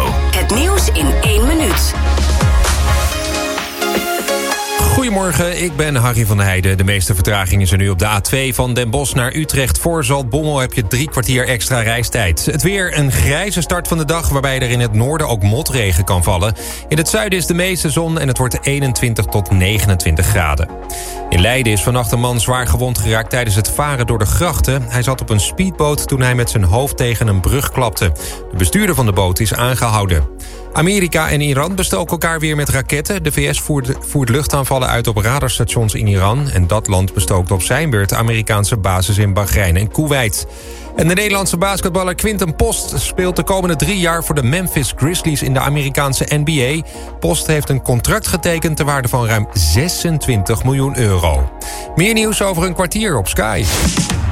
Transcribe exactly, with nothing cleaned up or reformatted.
Meteo. Het nieuws in één minuut. Goedemorgen, ik ben Harry van der Heijden. De meeste vertraging is er nu op de A twee van Den Bosch naar Utrecht. Voor Zaltbommel heb je drie kwartier extra reistijd. Het weer een grijze start van de dag, waarbij er in het noorden ook motregen kan vallen. In het zuiden is de meeste zon en het wordt eenentwintig tot negenentwintig graden. In Leiden is vannacht een man zwaar gewond geraakt tijdens het varen door de grachten. Hij zat op een speedboot toen hij met zijn hoofd tegen een brug klapte. De bestuurder van de boot is aangehouden. Amerika en Iran bestoken elkaar weer met raketten. De V S voert, voert luchtaanvallen uit op radarstations in Iran. En dat land bestookt op zijn beurt Amerikaanse bases in Bahrein en Kuwait. En de Nederlandse basketballer Quinten Post speelt de komende drie jaar voor de Memphis Grizzlies in de Amerikaanse N B A. Post heeft een contract getekend ter waarde van ruim zesentwintig miljoen euro. Meer nieuws over een kwartier op Sky.